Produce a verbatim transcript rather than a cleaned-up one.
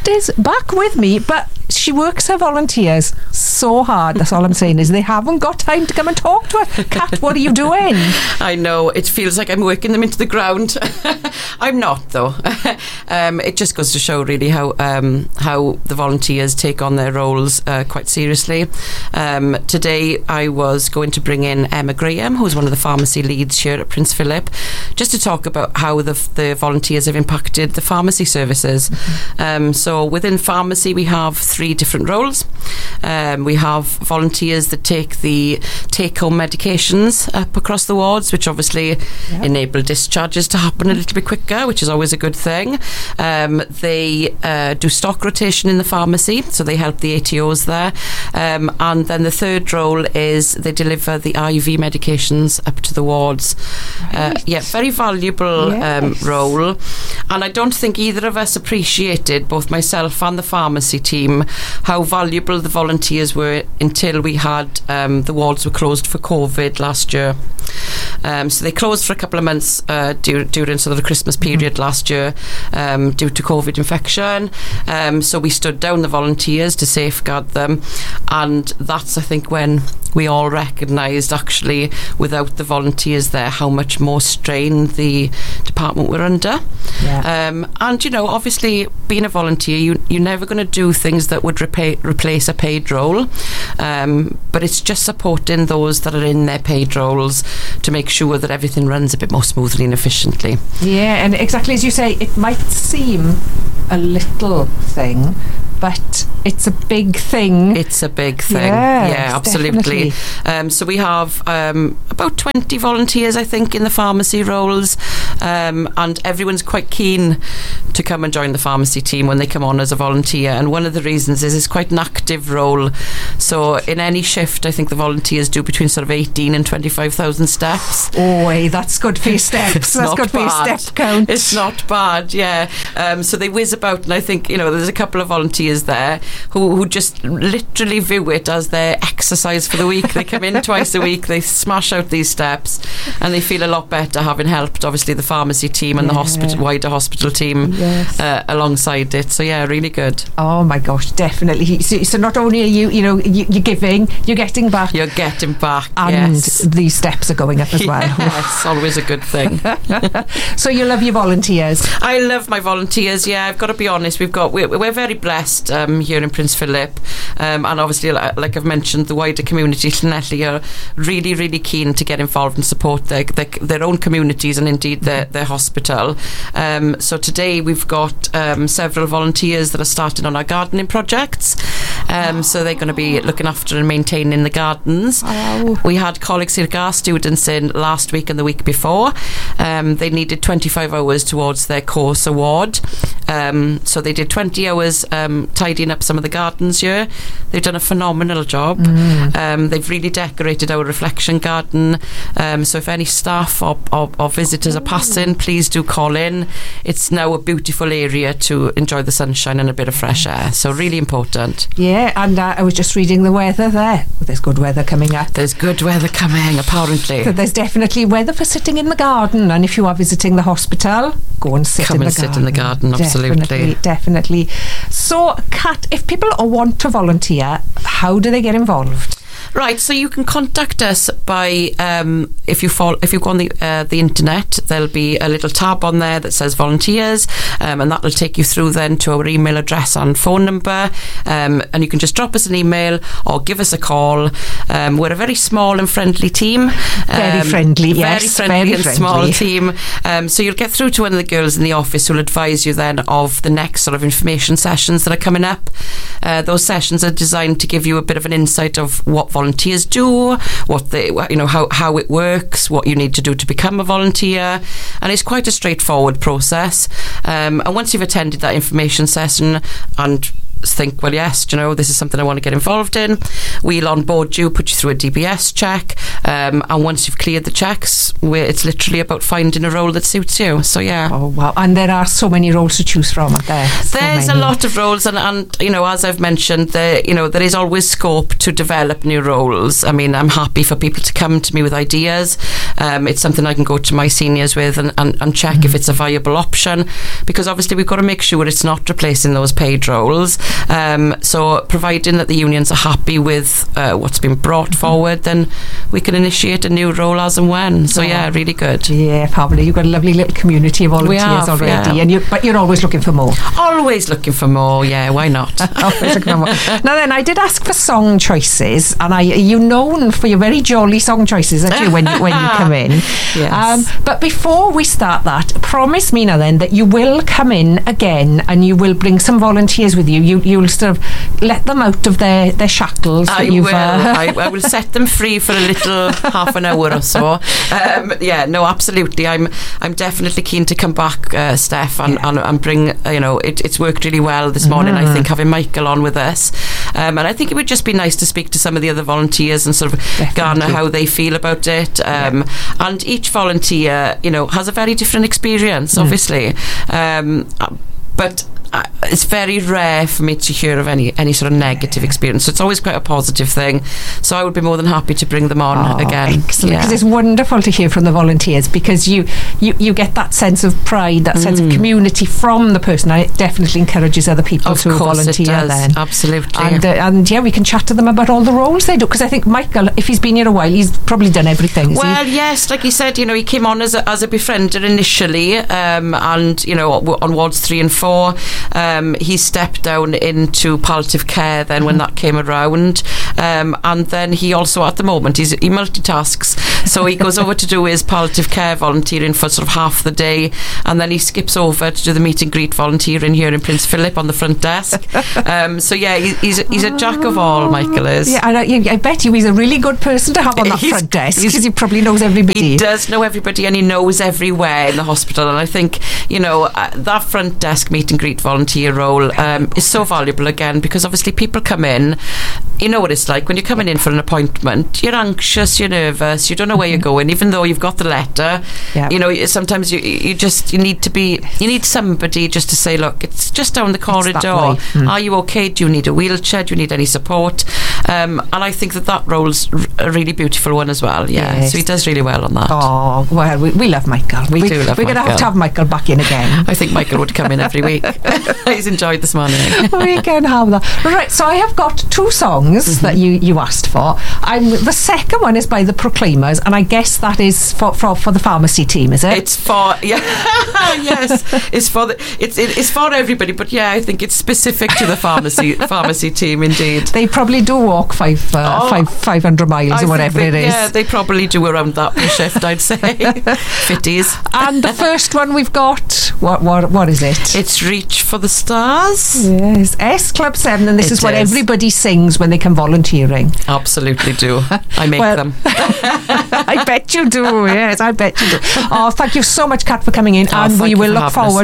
is back with me, but she works her volunteers so hard. That's all I'm saying, is they haven't got time to come and talk to her. Kat, what are you doing? I know, it feels like I'm working them into the ground. I'm not, though. um, it just goes to show really how um, how the volunteers take on their roles uh, quite seriously. Um, today I was going to bring in Emma Graham, who's one of the pharmacy leads here at Prince Philip, just to talk about how the, the volunteers have impacted the pharmacy services. Mm-hmm. Um, so within pharmacy we have three different roles. Um, we have volunteers that take the take-home medications up across the wards, which obviously yep. enable discharges to happen a little bit quicker, which is always a good thing. Um, they uh, do stock rotation in the pharmacy, so they help the A T Os there. Um, and then the third role is they deliver the I V medications up to the wards. Right. Uh, yeah, very valuable yes. um, role. And I don't think either of us appreciated, both myself and the pharmacy team, how valuable the volunteers were until we had um, the wards were closed for COVID last year. Um, so they closed for a couple of months uh, dur- during sort of the Christmas period mm-hmm. last year um, due to COVID infection. Um, so we stood down the volunteers to safeguard them, and that's, I think, when we all recognised, actually, without the volunteers there, how much more strain the department were under. Yeah. Um, and, you know, obviously, being a volunteer, you, you're never going to do things that would repa- replace a paid role, um, but it's just supporting those that are in their paid roles to make sure that everything runs a bit more smoothly and efficiently. Yeah, and exactly as you say, it might seem a little thing, but it's a big thing. It's a big thing. Yes, yeah, absolutely. Um, so we have um, about twenty volunteers, I think, in the pharmacy roles, um, and everyone's quite keen to come and join the pharmacy team when they come on as a volunteer. And one of the reasons is it's quite an active role. So in any shift, I think the volunteers do between sort of eighteen and twenty-five thousand steps. Oh, hey, that's good for your steps. That's good for your step count. It's not bad, yeah. Um, so they whiz about, and I think, you know, there's a couple of volunteers there who, who just literally view it as their exercise for the week. They come in twice a week, they smash out these steps, and they feel a lot better having helped, obviously, the pharmacy team and yeah. the hospital, wider hospital team yes. uh, alongside it. So yeah, really good. Oh my gosh, definitely. So, so not only are you, you know, you, you're giving, you're getting back. You're getting back, and yes. these steps are going up as well. Yes, always a good thing. So you love your volunteers? I love my volunteers, yeah. I've got to be honest, we've got, we're, we're very blessed Um, here in Prince Philip, um, and obviously, like, like I've mentioned, the wider community, Llanelli, are really, really keen to get involved and support their their, their own communities and indeed their, their hospital. Um, so today we've got um, several volunteers that are starting on our gardening projects. Um, so they're going to be looking after and maintaining the gardens. Oh. We had Coleg Sir Gar students in last week and the week before. Um, they needed twenty-five hours towards their course award. Um, so they did twenty hours um, tidying up some of the gardens here. They've done a phenomenal job. Mm. Um, they've really decorated our reflection garden. Um, so if any staff or, or, or visitors are passing, please do call in. It's now a beautiful area to enjoy the sunshine and a bit of fresh air. So really important. Yeah, and uh, I was just reading the weather there. There's good weather coming up. There's good weather coming, apparently. So there's definitely weather for sitting in the garden. And if you are visiting the hospital, go and sit Come in the and garden. sit in the garden, absolutely. Definitely, definitely. So, Kat, if people want to volunteer, how do they get involved? Right, so you can contact us by um, if you fall, if you go on the uh, the internet, there'll be a little tab on there that says volunteers, um, and that will take you through then to our email address and phone number, um, and you can just drop us an email or give us a call. Um, we're a very small and friendly team. Very um, friendly, very yes, friendly very and friendly. small team. Um, so you'll get through to one of the girls in the office who'll advise you then of the next sort of information sessions that are coming up. Uh, those sessions are designed to give you a bit of an insight of what volunteers do, what they, you know, how, how it works, what you need to do to become a volunteer, and it's quite a straightforward process. Um, and once you've attended that information session and think, well, yes, do you know, this is something I want to get involved in, we'll onboard you, put you through a D B S check, um, and once you've cleared the checks, we're, it's literally about finding a role that suits you. So yeah. Oh wow! And there are so many roles to choose from, aren't there? So There's many. a lot of roles, and, and you know, as I've mentioned, there you know there is always scope to develop new roles. I mean, I'm happy for people to come to me with ideas. Um, it's something I can go to my seniors with and, and, and check mm-hmm. if it's a viable option, because obviously we've got to make sure it's not replacing those paid roles. Um, so providing that the unions are happy with uh, what's been brought mm-hmm. forward, then we can initiate a new role as and when. So oh. yeah, really good. Yeah, probably. You've got a lovely little community of volunteers have, already, yeah. and you, but you're always looking for more. Always looking for more. Yeah, why not? Always looking for more. Now then, I did ask for song choices, and I you're known for your very jolly song choices, aren't you, when you, when you come in? Yes. Um, but before we start that, promise me now then that you will come in again and you will bring some volunteers with you. You you'll sort of let them out of their, their shackles. I that you've, will. Uh, I, I will set them free for a little half an hour or so. Um, yeah, no, absolutely. I'm I'm definitely keen to come back, uh, Steph, and, yeah. and, and bring. Uh, you know, it, it's worked really well this morning. Mm. I think having Michael on with us, um, and I think it would just be nice to speak to some of the other volunteers and sort of definitely. garner how they feel about it. Um, yeah. And each volunteer, you know, has a very different experience, mm. obviously. Um, but uh, it's very rare for me to hear of any any sort of negative experience, so it's always quite a positive thing. So I would be more than happy to bring them on oh, again. Excellent, because yeah. it's wonderful to hear from the volunteers, because you, you, you get that sense of pride, that mm. sense of community from the person, and it definitely encourages other people of to volunteer. It does. Then Absolutely, and, uh, and yeah, we can chat to them about all the roles they do, because I think Michael, if he's been here a while, he's probably done everything. Well, he? yes, like he said, you know, he came on as a, as a befriender initially, um, and you know, on wards three and four, um, he stepped down into palliative care then mm-hmm. when that came around, um, and then he also at the moment he's, he multitasks, so he goes over to do his palliative care volunteering for sort of half the day, and then he skips over to do the meet and greet volunteering here in Prince Philip on the front desk. um, so yeah, he, he's, he's a jack of all, Michael is. Yeah, I, I bet you he's a really good person to have on that he's, front desk, because he probably knows everybody. He does know everybody, and he knows everywhere in the hospital, and I think, you know, uh, that front desk meet and greet volunteer role um, is so valuable again, because obviously people come in, you know what it's like when you're coming in for an appointment, you're anxious, you're nervous, you don't know where you're going, even though you've got the letter. Yeah. You know, sometimes you you just you need to be you need somebody just to say, look, it's just down the corridor. Mm. Are you okay? Do you need a wheelchair? Do you need any support? Um, and I think that that role's r- a really beautiful one as well. Yeah, yes. So he does really well on that. Oh well, we, we love Michael. We, we do love. We're going to have to have Michael back in again. I think Michael would come in every week. He's enjoyed this morning. We can have that. Right, so I have got two songs mm-hmm. that you, you asked for. I'm, the second one is by the Proclaimers, and I guess that is for, for, for the pharmacy team, is it? It's for yeah, yes. It's for the it's it, it's for everybody, but yeah, I think it's specific to the pharmacy pharmacy team indeed. They probably do walk five uh, oh, five five hundred miles I or whatever they, it is. Yeah, they probably do around that per shift, I'd say. Fitties. And the first one we've got, what what what is it? It's Reach for the Stars. Yes, S Club seven, and this it is what is. everybody sings when they come volunteering. Absolutely do. I make well, them. I bet you do. Yes, I bet you do. Oh, thank you so much, Kat, for coming in, oh, and we will look forward